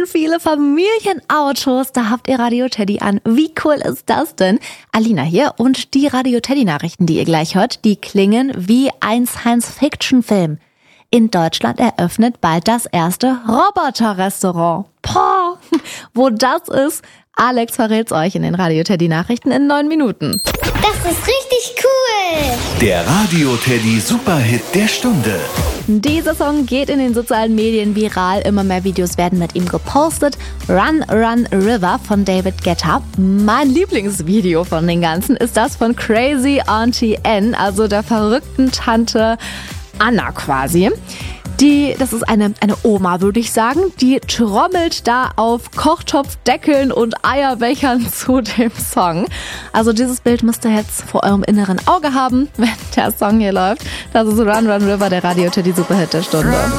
viele Familienautos. Da habt ihr Radio Teddy an. Wie cool ist das denn? Alina hier und die Radio Teddy Nachrichten, die ihr gleich hört, die klingen wie ein Science-Fiction-Film. In Deutschland eröffnet bald das erste Roboter-Restaurant. Boah, wo das ist, Alex verrät's euch in den Radio Teddy Nachrichten in 9 Minuten. Das ist richtig cool! Der Radio Teddy Superhit der Stunde. Dieser Song geht in den sozialen Medien viral. Immer mehr Videos werden mit ihm gepostet. Run, Run, River von David Guetta. Mein Lieblingsvideo von den ganzen ist das von Crazy Auntie N, also der verrückten Tante Anna quasi. Das ist eine Oma, würde ich sagen, die trommelt da auf Kochtopfdeckeln und Eierbechern zu dem Song. Also dieses Bild müsst ihr jetzt vor eurem inneren Auge haben, wenn der Song hier läuft. Das ist Run, Run, River, der Radio Teddy Superhit der Stunde.